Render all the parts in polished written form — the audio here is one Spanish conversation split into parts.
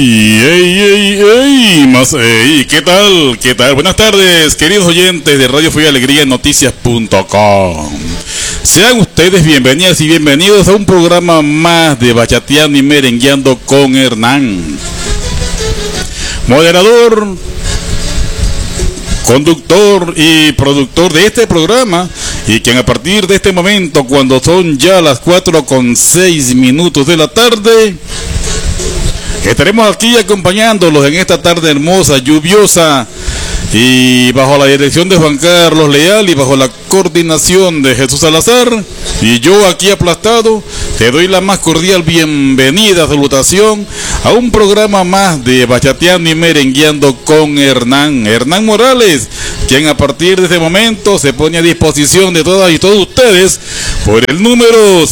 ¿Qué tal? ¿Qué tal? Buenas tardes, queridos oyentes de Radio Fe y Alegría Noticias.com. Sean ustedes bienvenidas y bienvenidos a un programa más de Bachateando y Merengueando con Hernán. Moderador, conductor y productor de este programa, y quien a partir de este momento, cuando son ya las 4:06 de la tarde, estaremos aquí acompañándolos en esta tarde hermosa, lluviosa, y bajo la dirección de Juan Carlos Leal y bajo la coordinación de Jesús Salazar, y yo aquí aplastado, te doy la más cordial bienvenida, salutación a un programa más de Bachateando y Merengueando con Hernán Morales, quien a partir de este momento se pone a disposición de todas y todos ustedes por el número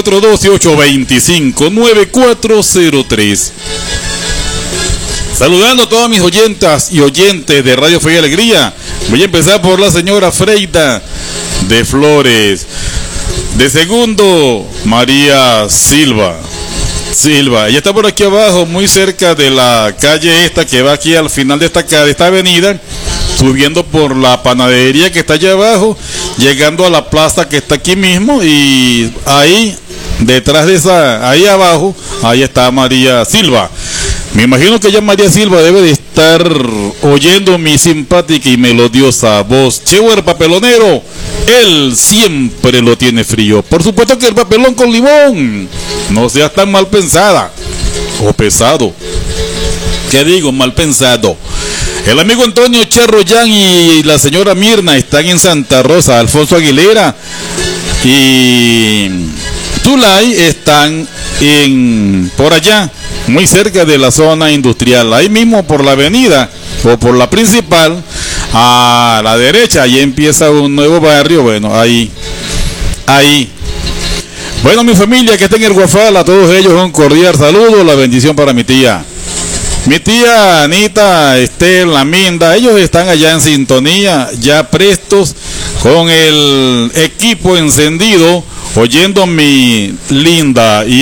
0412-825-9403. Saludando a todas mis oyentas y oyentes de Radio Fe y Alegría. Voy a empezar por la señora Freida de Flores. De segundo, María Silva. Ella está por aquí abajo, muy cerca de la calle esta que va aquí al final de esta avenida, subiendo por la panadería que está allá abajo, llegando a la plaza que está aquí mismo, y ahí, detrás de ahí abajo, ahí está María Silva. Me imagino que ya María Silva debe de estar oyendo mi simpática y melodiosa voz. Chevo, el papelonero, él siempre lo tiene frío. Por supuesto que el papelón con limón. No seas tan mal pensada o pesado. ¿Qué digo? Mal pensado. El amigo Antonio Charroyán y la señora Mirna están en Santa Rosa. Alfonso Aguilera y Tulay están por allá, muy cerca de la zona industrial, ahí mismo por la avenida o por la principal, a la derecha, ahí empieza un nuevo barrio. Bueno, ahí. Bueno, mi familia que está en el Guafal, a todos ellos un cordial saludo, la bendición para mi tía Anita, Estela, Minda. Ellos están allá en sintonía, ya prestos, con el equipo encendido, oyendo mi linda y